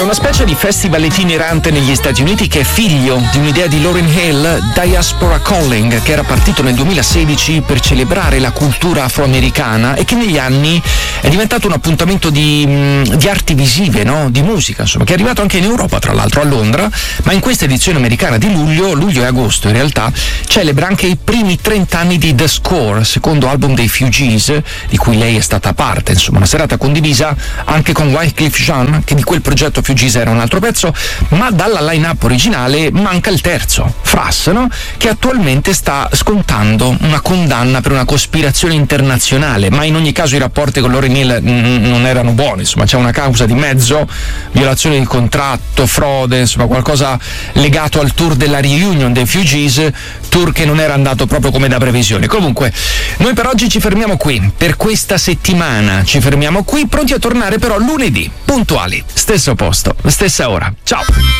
una specie di festival itinerante negli Stati Uniti che è figlio di un'idea di Lauryn Hill, Diaspora Calling, che era partito nel 2016 per celebrare la cultura afroamericana e che negli anni è diventato un appuntamento di arti visive, no? Di musica, insomma, che è arrivato anche in Europa, tra l'altro a Londra, ma in questa edizione americana di luglio e agosto in realtà, celebra anche i primi 30 anni di The Score, secondo album dei Fugees, di cui lei è stata parte, insomma, una serata condivisa anche con Wyclef Jean, che di quel progetto Fugees era un altro pezzo, ma dalla line-up originale manca il terzo, Frass, no? Che attualmente sta scontando una condanna per una cospirazione internazionale, ma in ogni caso i rapporti con Lauryn Hill non erano buoni, insomma, c'è una causa di mezzo, violazione di contratto, frode, insomma, qualcosa legato al tour della reunion dei Fugees, tour che non era andato proprio come da previsione. Comunque, noi per oggi ci fermiamo qui, per questa settimana ci fermiamo qui, pronti a tornare però lunedì, puntuali, stesso posto, stessa ora. Ciao!